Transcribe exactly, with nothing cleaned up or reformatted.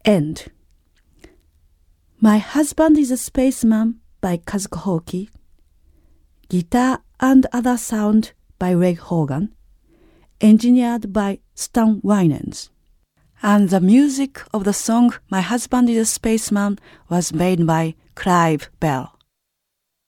End. My Husband is a Spaceman by Kazuko Hoki. Guitar and Other Sound by Reg Hogan. Engineered by Stan Winans. And the music of the song My Husband is a Spaceman was made by Clive Bell.